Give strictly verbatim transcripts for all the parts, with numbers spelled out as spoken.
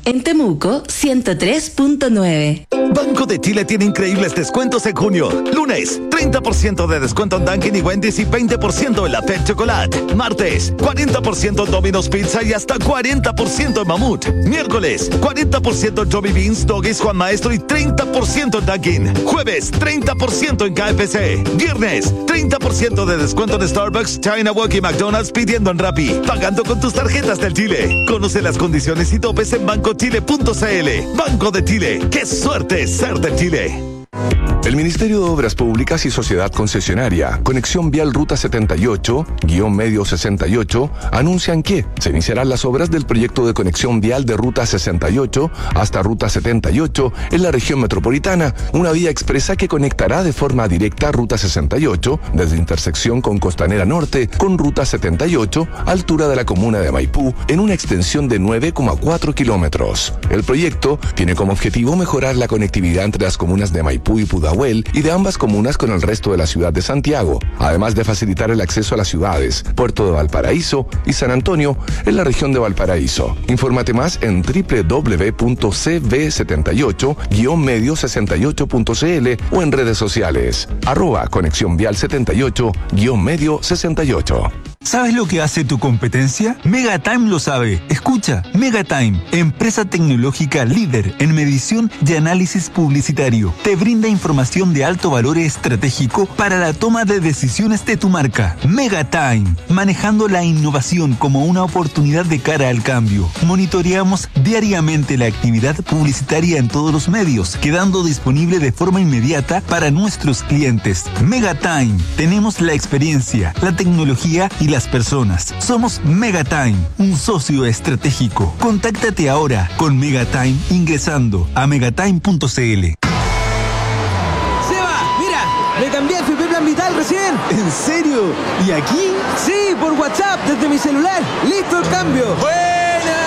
En Temuco, ciento tres punto nueve. Banco de Chile tiene increíbles descuentos en junio. Lunes, treinta por ciento de descuento en Dunkin' y Wendy's y veinte por ciento en la Pet Chocolate. Martes, cuarenta por ciento en Domino's Pizza y hasta cuarenta por ciento en Mamut. Miércoles, cuarenta por ciento en Johnny Beans, Doggies, Juan Maestro y treinta por ciento en Dunkin'. Jueves, treinta por ciento en K F C. Viernes, treinta por ciento de descuento en Starbucks, China Walk y McDonald's pidiendo en Rappi. Pagando con tus tarjetas del Chile. Conoce las condiciones y topes en banco chile punto c l. Banco de Chile. ¡Qué suerte ser de Chile! El Ministerio de Obras Públicas y Sociedad Concesionaria, Conexión Vial Ruta setenta y ocho, guión medio sesenta y ocho, anuncian que se iniciarán las obras del proyecto de conexión vial de Ruta sesenta y ocho hasta Ruta setenta y ocho en la región metropolitana, una vía expresa que conectará de forma directa Ruta sesenta y ocho desde intersección con Costanera Norte con Ruta setenta y ocho, altura de la comuna de Maipú, en una extensión de nueve coma cuatro kilómetros. El proyecto tiene como objetivo mejorar la conectividad entre las comunas de Maipú y Pudahuel y de ambas comunas con el resto de la ciudad de Santiago, además de facilitar el acceso a las ciudades Puerto de Valparaíso y San Antonio en la región de Valparaíso. Infórmate más en doble u doble u doble u punto c v setenta y ocho guión medio sesenta y ocho punto c l o en redes sociales arroba conexión vial setenta y ocho guión medio sesenta y ocho. ¿Sabes lo que hace tu competencia? Megatime lo sabe. Escucha, Megatime, empresa tecnológica líder en medición y análisis publicitario. Te brinda información de alto valor estratégico para la toma de decisiones de tu marca. Megatime, manejando la innovación como una oportunidad de cara al cambio. Monitoreamos diariamente la actividad publicitaria en todos los medios, quedando disponible de forma inmediata para nuestros clientes. Megatime, tenemos la experiencia, la tecnología y la las personas. Somos Megatime, un socio estratégico. Contáctate ahora con Megatime ingresando a megatime punto c l. ¡Seba! ¡Mira! ¡Le cambié a F P Plan Vital recién! ¿En serio? ¿Y aquí? Sí, por WhatsApp, desde mi celular. ¡Listo el cambio! ¡Buena!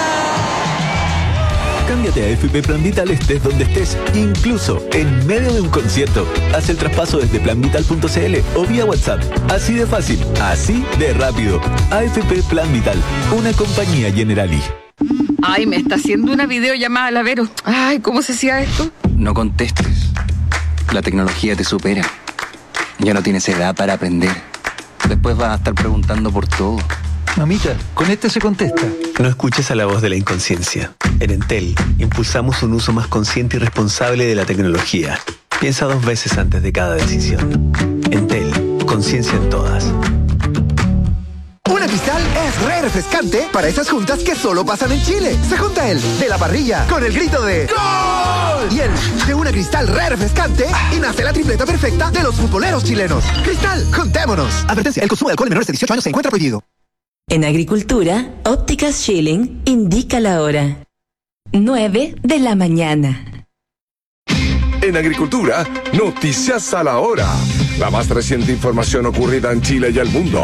Cámbiate a F P Plan Vital estés donde estés, incluso en medio de un concierto. Haz el traspaso desde plan vital punto c l o vía WhatsApp. Así de fácil, así de rápido. A F P Plan Vital, una compañía Generali. Ay, me está haciendo una videollamada la Vero. Ay, ¿cómo se hacía esto? No contestes. La tecnología te supera. Ya no tienes edad para aprender. Después vas a estar preguntando por todo. Mamita, con este se contesta. No escuches a la voz de la inconsciencia. En Entel, impulsamos un uso más consciente y responsable de la tecnología. Piensa dos veces antes de cada decisión. Entel, conciencia en todas. Una Cristal es re refrescante para esas juntas que solo pasan en Chile. Se junta el de la parrilla con el grito de ¡Gol! Y el de una Cristal re refrescante y nace la tripleta perfecta de los futboleros chilenos. Cristal, juntémonos. Advertencia, el consumo de alcohol en menores de dieciocho años se encuentra prohibido. En Agricultura, Ópticas Schilling indica la hora. nueve de la mañana. En Agricultura, noticias a la hora. La más reciente información ocurrida en Chile y el mundo.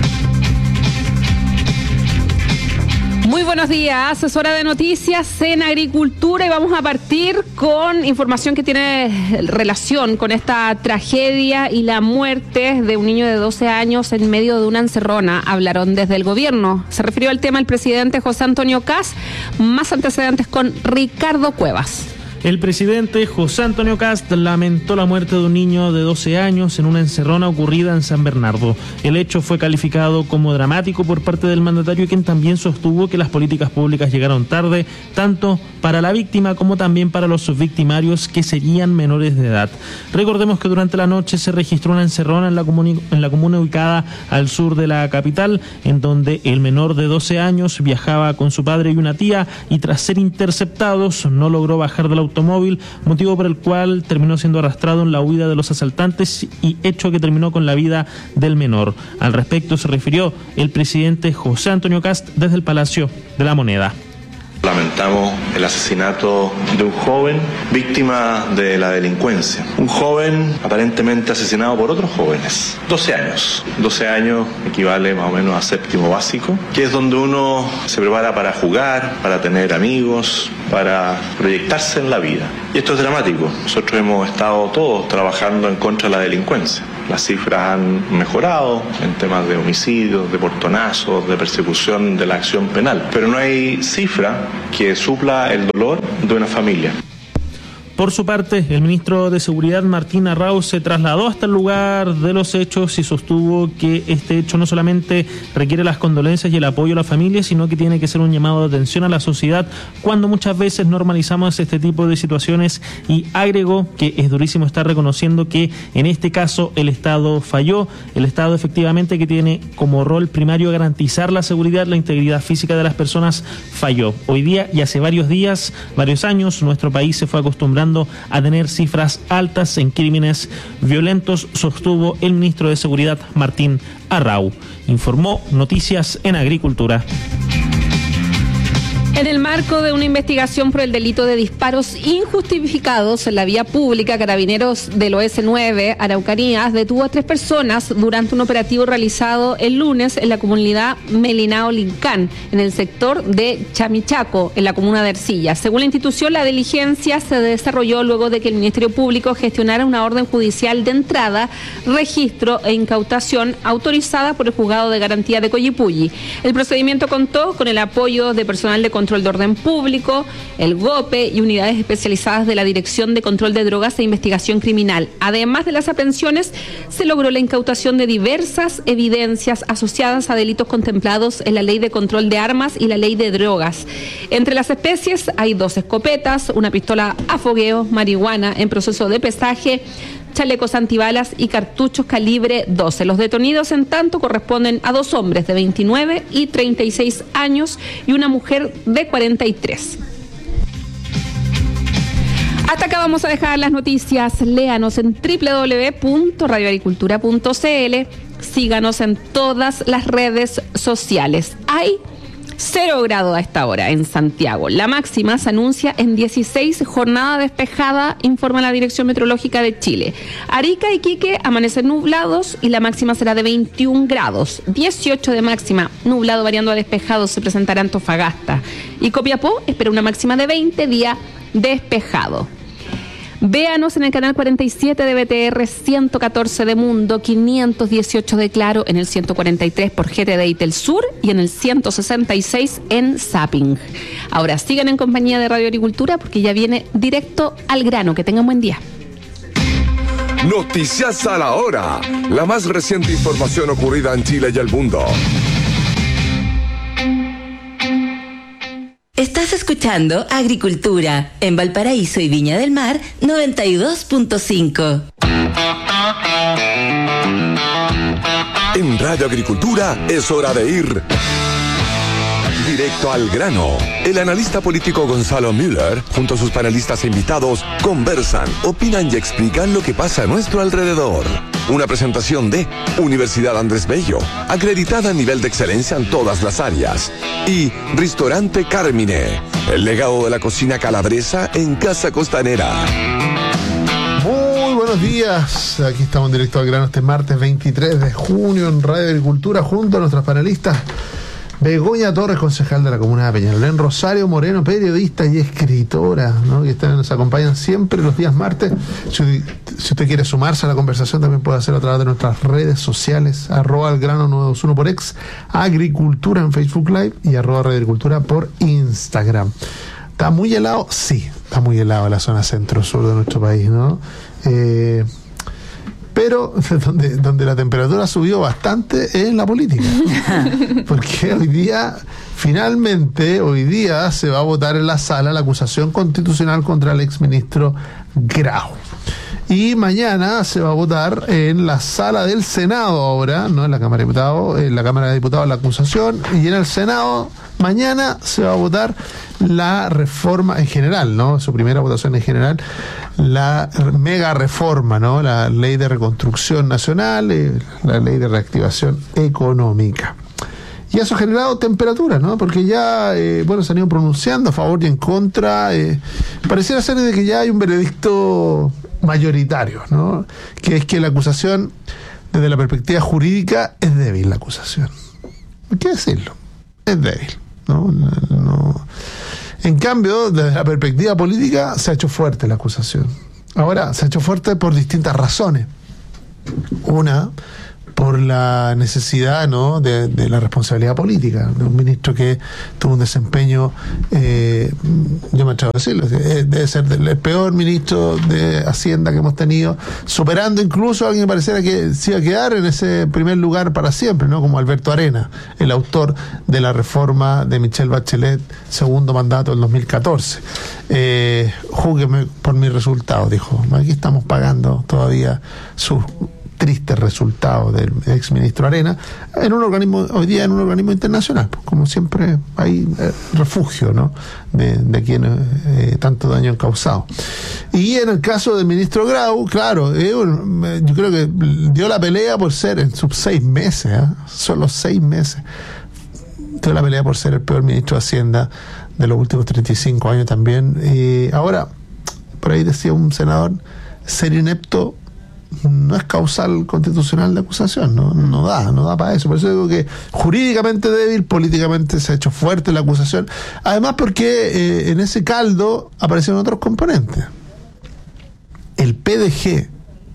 Muy buenos días, es hora de noticias en Agricultura y vamos a partir con información que tiene relación con esta tragedia y la muerte de un niño de doce años en medio de una encerrona. Hablaron desde el gobierno. Se refirió al tema el presidente José Antonio Kast. Más antecedentes con Ricardo Cuevas. El presidente José Antonio Kast lamentó la muerte de un niño de doce años en una encerrona ocurrida en San Bernardo. El hecho fue calificado como dramático por parte del mandatario, quien también sostuvo que las políticas públicas llegaron tarde, tanto para la víctima como también para los subvictimarios, que serían menores de edad. Recordemos que durante la noche se registró una encerrona en la comuna, en la comuna ubicada al sur de la capital, en donde el menor de doce años viajaba con su padre y una tía, y tras ser interceptados no logró bajar del auto automóvil, motivo por el cual terminó siendo arrastrado en la huida de los asaltantes y hecho que terminó con la vida del menor. Al respecto se refirió el presidente José Antonio Kast desde el Palacio de la Moneda. Lamentamos el asesinato de un joven víctima de la delincuencia. Un joven aparentemente asesinado por otros jóvenes. doce años. doce años equivale más o menos a séptimo básico, que es donde uno se prepara para jugar, para tener amigos, para proyectarse en la vida. Y esto es dramático. Nosotros hemos estado todos trabajando en contra de la delincuencia. Las cifras han mejorado en temas de homicidios, de portonazos, de persecución de la acción penal. Pero no hay cifra que supla el dolor de una familia. Por su parte, el ministro de Seguridad, Martín Arrau, se trasladó hasta el lugar de los hechos y sostuvo que este hecho no solamente requiere las condolencias y el apoyo a la familia, sino que tiene que ser un llamado de atención a la sociedad cuando muchas veces normalizamos este tipo de situaciones, y agregó que es durísimo estar reconociendo que en este caso el Estado falló. El Estado efectivamente, que tiene como rol primario garantizar la seguridad, la integridad física de las personas, falló. Hoy día y hace varios días, varios años, nuestro país se fue acostumbrando a tener cifras altas en crímenes violentos, sostuvo el ministro de Seguridad, Martín Arrau. Informó Noticias en Agricultura. En el marco de una investigación por el delito de disparos injustificados en la vía pública, Carabineros del O S nueve Araucanías detuvo a tres personas durante un operativo realizado el lunes en la comunidad Melinao-Lincán, en el sector de Chamichaco, en la comuna de Ercilla. Según la institución, la diligencia se desarrolló luego de que el Ministerio Público gestionara una orden judicial de entrada, registro e incautación autorizada por el Juzgado de Garantía de Coyipulli. El procedimiento contó con el apoyo de personal de control de orden público, el GOPE y unidades especializadas de la Dirección de Control de Drogas e Investigación Criminal. Además de las aprehensiones, se logró la incautación de diversas evidencias asociadas a delitos contemplados en la Ley de Control de Armas y la Ley de Drogas. Entre las especies hay dos escopetas, una pistola a fogueo, marihuana en proceso de pesaje, chalecos antibalas y cartuchos calibre doce. Los detenidos, en tanto, corresponden a dos hombres de veintinueve y treinta y seis años y una mujer de cuarenta y tres. Hasta acá vamos a dejar las noticias. Léanos en doble u doble u doble u punto radio agricultura punto c l. Síganos en todas las redes sociales. Hay cero grado a esta hora en Santiago. La máxima se anuncia en dieciséis, jornada despejada, informa la Dirección Meteorológica de Chile. Arica y Iquique amanecen nublados y la máxima será de veintiún grados. dieciocho de máxima, nublado variando a despejado se presentará Antofagasta. Y Copiapó espera una máxima de veinte, día despejado. Véanos en el canal cuarenta y siete de B T R, ciento catorce de Mundo, quinientos dieciocho de Claro, en el ciento cuarenta y tres por G T D y Telsur y en el ciento sesenta y seis en Zapping. Ahora sigan en compañía de Radio Agricultura porque ya viene directo al grano. Que tengan buen día. Noticias a la hora. La más reciente información ocurrida en Chile y el mundo. Estás escuchando Agricultura en Valparaíso y Viña del Mar noventa y dos punto cinco. En Radio Agricultura es hora de ir directo al grano. El analista político Gonzalo Müller, junto a sus panelistas e invitados, conversan, opinan y explican lo que pasa a nuestro alrededor. Una presentación de Universidad Andrés Bello, acreditada a nivel de excelencia en todas las áreas. Y Ristorante Carmine, el legado de la cocina calabresa en Casa Costanera. Muy buenos días, aquí estamos en directo al grano este martes veintitrés de junio en Radio Agricultura junto a nuestros panelistas. Begoña Torres, concejal de la comuna de Peñalolén, Rosario Moreno, periodista y escritora, ¿no? que están, nos acompañan siempre los días martes. Si, si usted quiere sumarse a la conversación, también puede hacerlo a través de nuestras redes sociales, arroba el grano nueve dos uno por ex, Agricultura en Facebook Live y arroba Radio Agricultura por Instagram. ¿Está muy helado? Sí, está muy helado en la zona centro-sur de nuestro país, ¿no? Eh... Pero donde, donde la temperatura subió bastante es en la política. Porque hoy día, finalmente, hoy día se va a votar en la sala la acusación constitucional contra el exministro Grau. Y mañana se va a votar en la sala del Senado ahora, no en la Cámara de Diputados, en la Cámara de Diputados la acusación, y en el Senado mañana se va a votar la reforma en general, ¿no? Su primera votación en general, la mega reforma, ¿no? La ley de reconstrucción nacional, eh, la ley de reactivación económica. Y eso ha generado temperatura, ¿no? Porque ya, eh, bueno, se han ido pronunciando a favor y en contra. Eh, pareciera ser de que ya hay un veredicto mayoritario, ¿no? Que es que la acusación, desde la perspectiva jurídica, es débil la acusación. Hay que decirlo, es débil, ¿no? No, no. En cambio, desde la perspectiva política, se ha hecho fuerte la acusación. Ahora, se ha hecho fuerte por distintas razones. Una, por la necesidad, ¿no?, de, de la responsabilidad política, de un ministro que tuvo un desempeño, eh, yo me atrevo a decirlo, debe ser el peor ministro de Hacienda que hemos tenido, superando incluso a alguien que pareciera que se iba a quedar en ese primer lugar para siempre, ¿no?, como Alberto Arena, el autor de la reforma de Michelle Bachelet, segundo mandato del dos mil catorce. Eh, júgueme por mis resultados, dijo. Aquí estamos pagando todavía sus tristes resultados del exministro Arena en un organismo, hoy día en un organismo internacional, pues, como siempre hay eh, refugio, ¿no?, de, de quienes eh, tanto daño han causado. Y en el caso del ministro Grau, claro, eh, yo creo que dio la pelea por ser en sus seis meses, ¿eh? solo seis meses, dio la pelea por ser el peor ministro de Hacienda de los últimos treinta y cinco años también. Y ahora, por ahí decía un senador, ser inepto no es causal constitucional de acusación, no, no da, no da para eso. Por eso digo que jurídicamente débil, políticamente se ha hecho fuerte la acusación. Además porque eh, en ese caldo aparecieron otros componentes. El P D G,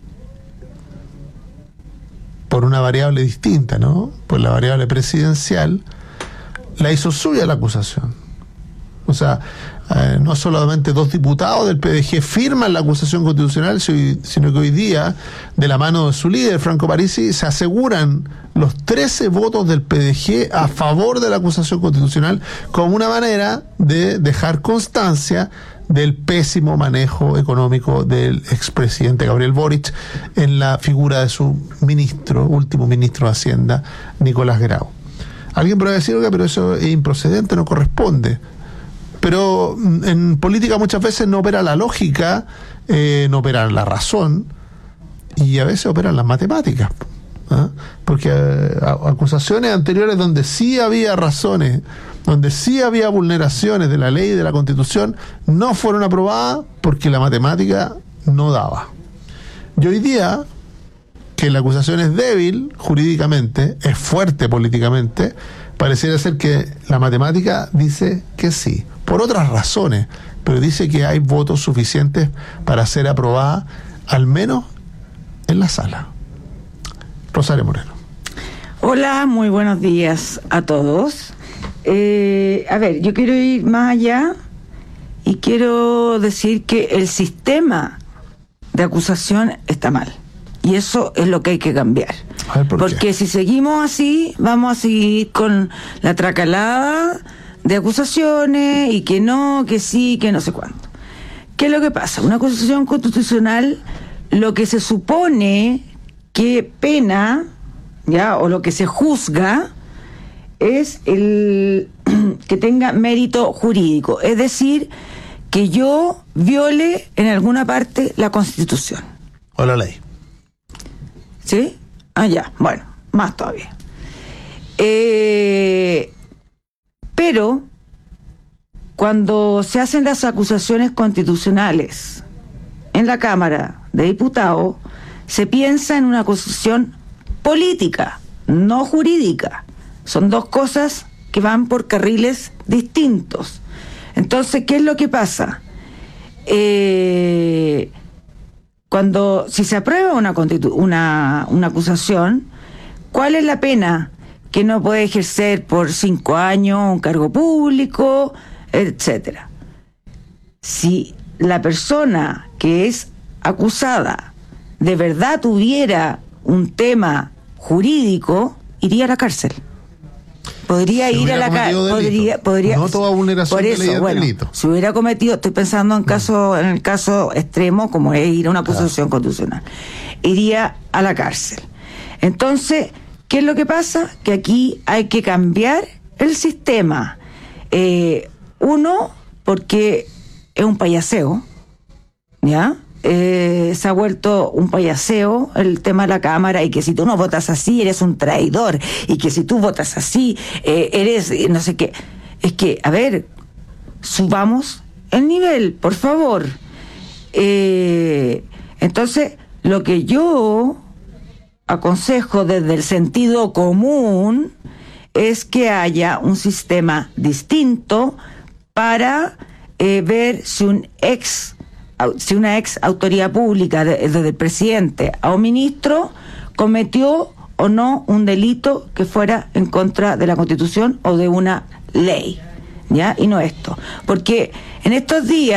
por una variable distinta, ¿no?, por la variable presidencial, la hizo suya la acusación. O sea, eh, no solamente dos diputados del P D G firman la acusación constitucional, sino que hoy día, de la mano de su líder, Franco Parisi, se aseguran los trece votos del P D G a favor de la acusación constitucional como una manera de dejar constancia del pésimo manejo económico del expresidente Gabriel Boric en la figura de su ministro, último ministro de Hacienda, Nicolás Grau. Alguien podrá decir, oiga, pero eso es improcedente, no corresponde. Pero en política muchas veces no opera la lógica, eh, no opera la razón, y a veces operan las matemáticas. ¿eh? Porque eh, acusaciones anteriores donde sí había razones, donde sí había vulneraciones de la ley y de la Constitución, no fueron aprobadas porque la matemática no daba. Y hoy día, que la acusación es débil jurídicamente, es fuerte políticamente, pareciera ser que la matemática dice que sí, por otras razones, pero dice que hay votos suficientes para ser aprobada, al menos en la sala. Rosario Moreno. Hola, muy buenos días a todos. Eh, a ver, yo quiero ir más allá y quiero decir que el sistema de acusación está mal. Y eso es lo que hay que cambiar. A ver, ¿por Porque qué? Si seguimos así, vamos a seguir con la tracalada de acusaciones y que no, que sí, que no sé cuánto. ¿Qué es lo que pasa? Una acusación constitucional, lo que se supone que pena, ya, o lo que se juzga, es el que tenga mérito jurídico. Es decir, que yo viole en alguna parte la Constitución. O la ley. ¿Sí? Ah, ya, bueno, más todavía. Eh, pero, cuando se hacen las acusaciones constitucionales en la Cámara de Diputados, se piensa en una acusación política, no jurídica. Son dos cosas que van por carriles distintos. Entonces, ¿qué es lo que pasa? Eh... Cuando, si se aprueba una, constitu- una, una acusación, ¿cuál es la pena? Que no puede ejercer por cinco años un cargo público, etcétera. Si la persona que es acusada de verdad tuviera un tema jurídico, iría a la cárcel. Podría ir a la cárcel. Podría, podría, no toda vulneración por eso, de ley es bueno, delito. Si hubiera cometido, estoy pensando en caso, en el caso extremo, como es ir a una acusación claro. constitucional, iría a la cárcel. Entonces, ¿qué es lo que pasa? Que aquí hay que cambiar el sistema. Eh, uno, porque es un payaseo, ¿ya? Eh, se ha vuelto un payaseo el tema de la Cámara, y que si tú no votas así eres un traidor, y que si tú votas así eh, eres no sé qué. Es que, a ver, subamos el nivel, por favor. Eh, entonces, lo que yo aconsejo desde el sentido común es que haya un sistema distinto para eh, ver si un ex si una ex autoridad pública, desde el presidente a un ministro, cometió o no un delito que fuera en contra de la Constitución o de una ley, ¿ya? Y no esto. Porque en estos días